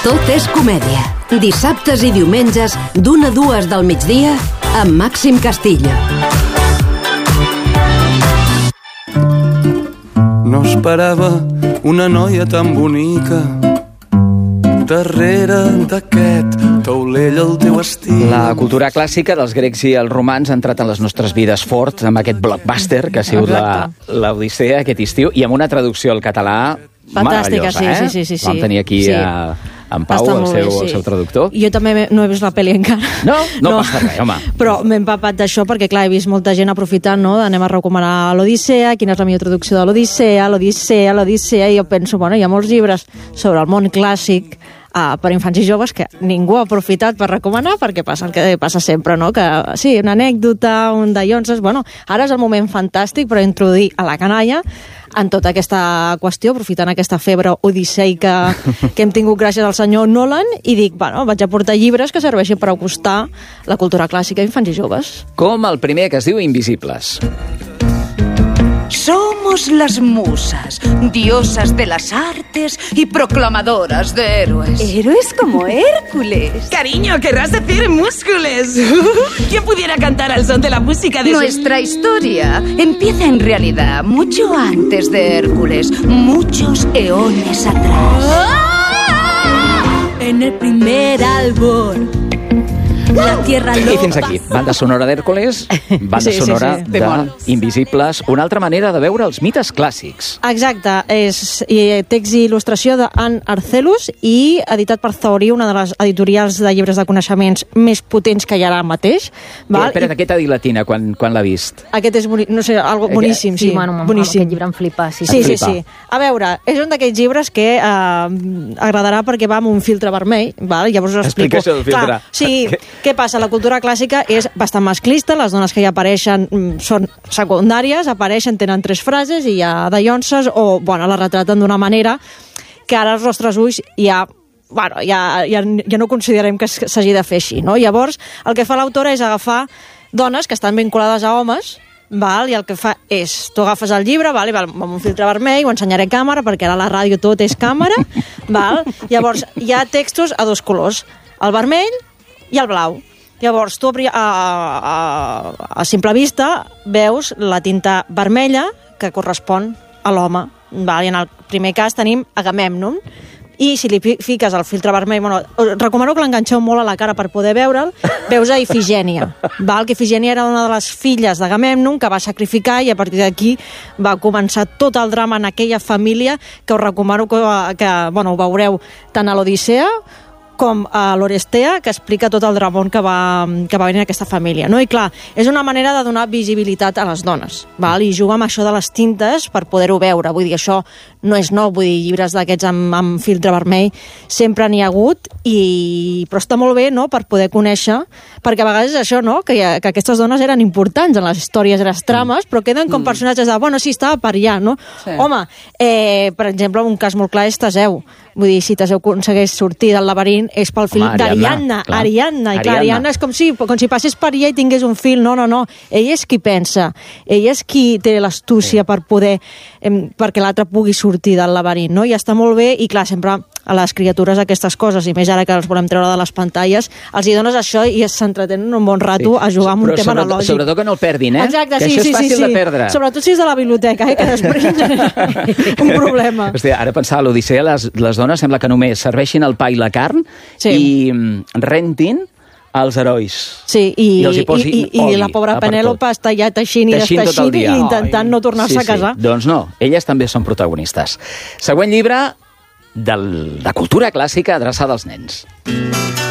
Tot és comèdia. Dissabtes i diumenges, d'1 a 2 del migdia, amb Màxim Castillo. No esperava una noia tan bonica darrere d'aquest taulell al teu estil. La cultura clàssica dels grecs i els romans ha entrat en les nostres vides fort amb aquest blockbuster que ha sigut l'Odissea aquest estiu i amb una traducció al català fantàstica, meravellosa. Sí. Vam tenir aquí en Pau, el seu traductor. Jo també no he vist la pel·li encara. No passa res, home. Però m'he empapat d'això perquè, clar, he vist molta gent aprofitant, no?, d'anem a recomanar l'Odissea, quina és la millor traducció de l'Odissea, i jo penso, bueno, hi ha molts llibres sobre el món clàssic per infants i joves que ningú ha aprofitat per recomanar, perquè passa el que passa sempre, no?, que sí, una anècdota, un dallonses, bueno, ara és el moment fantàstic per introduir a la canalla en tota aquesta qüestió, aprofitant aquesta febre odisseica que hem tingut gràcies al senyor Nolan, i dic, bueno, vaig a portar llibres que serveixin per acostar la cultura clàssica a infants i joves. Com el primer, que es diu Invisibles. Somos las musas, diosas de las artes y proclamadoras de héroes. ¿Héroes como Hércules? Cariño, querrás decir múscules. ¿Quién pudiera cantar al son de la música de Nuestra historia empieza en realidad mucho antes de Hércules, muchos eones atrás. En el primer albor, la tierra loba... I fins aquí. Banda sonora d'Hèrcules, banda sonora d'Invisibles, una altra manera de veure els mites clàssics. Exacte, és text i il·lustració d'Anne Arcelus i editat per Thori, una de les editorials de llibres de coneixements més potents que hi ha ara mateix. Espera't, què t'ha dit la Tina quan l'ha vist? Aquest és boníssim, sí. Boníssim. Aquest llibre em flipa, sí. A veure, és un d'aquells llibres que agradarà perquè va amb un filtre vermell, llavors us explico. Explica això del filtre. Sí, què passa? La cultura clàssica és bastant masclista, les dones que hi apareixen són secundàries, apareixen, tenen 3 frases i hi ha dallonses, o, bueno, la retraten d'una manera que ara els nostres ulls ja no considerem que s'hagi de fer així, no? Llavors, el que fa l'autora és agafar dones que estan vinculades a homes, i el que fa és, tu agafes el llibre, amb un filtre vermell, ho ensenyaré a càmera, perquè ara a la ràdio tot és càmera, llavors hi ha textos a 2 colors, el vermell i el blau. Llavors, tu a simple vista veus la tinta vermella que correspon a l'home. I en el primer cas tenim Agamèmnon, i si li fiques el filtre vermell, recomano que l'enganxeu molt a la cara per poder veure'l, veus a Ifigènia, que Ifigènia era una de les filles d'Agamèmnon que va sacrificar, i a partir d'aquí va començar tot el drama en aquella família, que us recomano que ho veureu tant a l'Odissea com a l'Orestea, que explica tot el dramón que va venir en aquesta família, no? I clar, és una manera de donar visibilitat a les dones, i jugar amb això de les tintes per poder-ho veure. Vull dir, això no és nou, vull dir, llibres d'aquests amb filtre vermell sempre n'hi ha hagut, però està molt bé, no?, per poder conèixer, perquè a vegades és això, no?, que aquestes dones eren importants en les històries i les trames, però queden com personatges de, sí, estava per allà, no? Sí. Home, per exemple, un cas molt clar és Teseu. Vull dir, si Teseu aconsegueix sortir del laberint és pel fill d'Ariadna. Ariadna, i clar, Ariadna és com si passés per ella i tingués un fill. No. Ella és qui pensa. Ella és qui té l'astúcia per poder, perquè l'altre pugui sortir del laberint, no? I està molt bé, i clar, sempre a les criatures aquestes coses, i més ara que els volem treure de les pantalles, els hi dones això i s'entretenen un bon rato a jugar amb un tema analògic. Sobretot que no el perdin, Exacte, que això és fàcil de perdre. Sobretot si és de la biblioteca, que després genera un problema. Hòstia, ara pensava, a l'Odissea les dones sembla que només serveixin el pa i la carn i rentin els herois. Sí, i la pobra Penèlope està ja teixint i desteixint i intentant no tornar-se a casar. Doncs no, elles també són protagonistes. Següent llibre de cultura clàssica adreçada als nens.